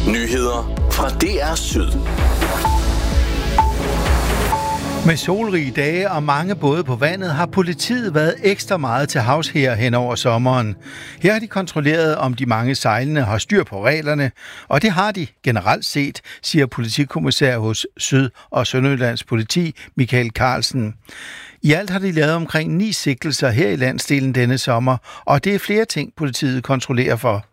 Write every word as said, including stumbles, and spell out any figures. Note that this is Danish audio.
Nyheder fra D R Syd. Med solrige dage og mange både på vandet har politiet været ekstra meget til havs her hen over sommeren. Her har de kontrolleret, om de mange sejlende har styr på reglerne, og det har de generelt set, siger politikommissær hos Syd- og Sønderjyllands politi, Michael Carlsen. I alt har de lavet omkring ni sigtelser her i landsdelen denne sommer, og det er flere ting, politiet kontrollerer for.